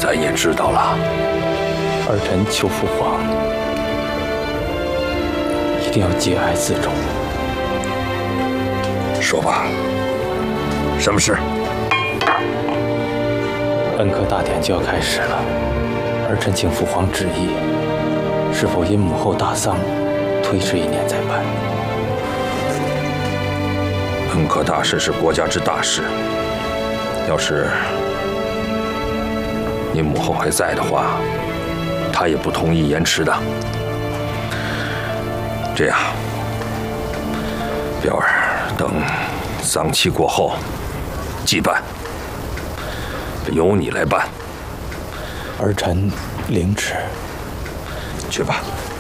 然也知道了。 儿臣求父皇一定要节哀自重。 说吧，什么事？ 本科大典就要开始了，儿臣请父皇旨意，是否因母后大丧，推迟1年再办？ 本科大事是国家之大事，要是你母后还在的话，她也不同意延迟的。这样，表儿等丧期过后即办，由你来办。 儿臣领旨。 去吧。